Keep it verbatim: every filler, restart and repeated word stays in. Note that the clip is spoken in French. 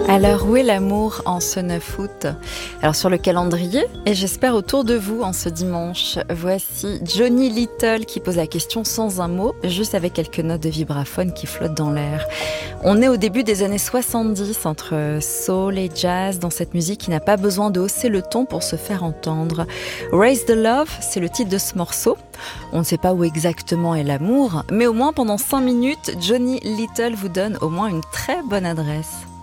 Alors, où est l'amour en ce neuf août ? Alors, sur le calendrier, et j'espère autour de vous en ce dimanche. Voici Johnny Little qui pose la question sans un mot, juste avec quelques notes de vibraphone qui flottent dans l'air. On est au début des années soixante-dix, entre soul et jazz, dans cette musique qui n'a pas besoin de hausser le ton pour se faire entendre. Raise the Love, c'est le titre de ce morceau. On ne sait pas où exactement est l'amour, mais au moins pendant cinq minutes, Johnny Little vous donne au moins une très bonne adresse.